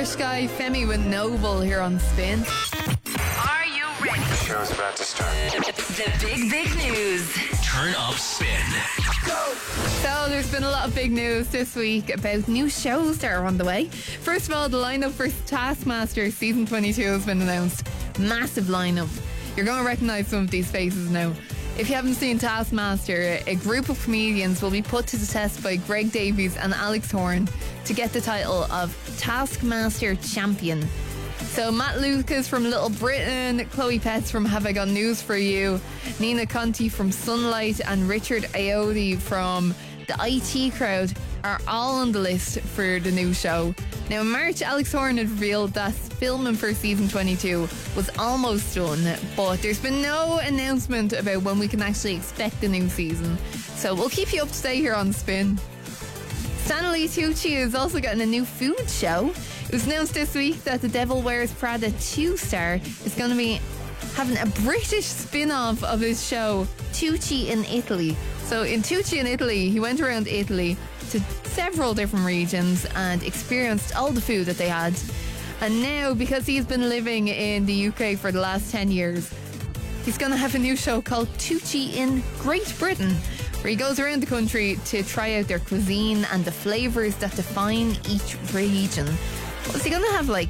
Irish guy, Femi with Noble here on Spin. Are you ready? The show's about to start. The big news. Turn up Spin. Go! So there's been a lot of big news this week about new shows that are on the way. First of all, the lineup for Taskmaster season 22 has been announced. Massive lineup. You're going to recognise some of these faces now. If you haven't seen Taskmaster, a group of comedians will be put to the test by Greg Davies and Alex Horne to get the title of Taskmaster Champion. So Matt Lucas from Little Britain, Chloe Petts from Have I Got News For You, Nina Conti from Sunlight and Richard Ayoade from The IT Crowd are all on the list for the new show. Now in March, Alex Horne had revealed that filming for season 22 was almost done, but there's been no announcement about when we can actually expect the new season. So we'll keep you up to date here on Spin. Stanley Tucci is also getting a new food show. It was announced this week that The Devil Wears Prada 2 star is going to be having a British spin-off of his show, Tucci in Italy. So in Tucci in Italy, he went around Italy to several different regions and experienced all the food that they had. And now, because he's been living in the UK for the last 10 years, he's going to have a new show called Tucci in Great Britain, where he goes around the country to try out their cuisine and the flavours that define each region. What's he going to have, like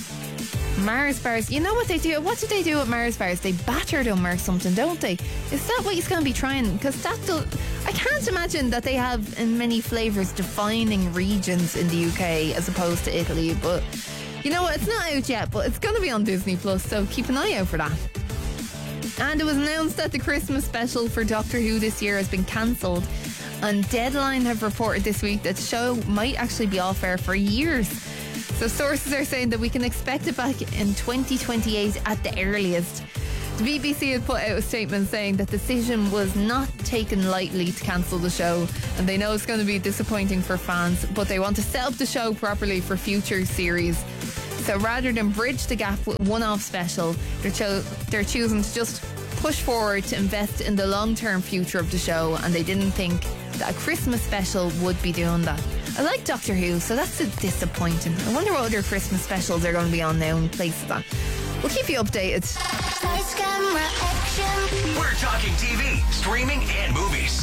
Mars bars? You know what they do? What do they do with Mars bars? They batter them or something, don't they? Is that what he's going to be trying? Because I can't imagine that they have many flavours defining regions in the UK as opposed to Italy. But you know what? It's not out yet, but it's going to be on Disney Plus, so keep an eye out for that. And it was announced that the Christmas special for Doctor Who this year has been cancelled. And Deadline have reported this week that the show might actually be off air for years. So sources are saying that we can expect it back in 2028 at the earliest. The BBC had put out a statement saying that the decision was not taken lightly to cancel the show, and they know it's going to be disappointing for fans, but they want to set up the show properly for future series. So rather than bridge the gap with a one-off special, they're choosing to just push forward to invest in the long-term future of the show, and they didn't think that a Christmas special would be doing that. I like Doctor Who, so that's disappointing. I wonder what other Christmas specials are going to be on now in place of that. We'll keep you updated. We're talking TV, streaming, and movies.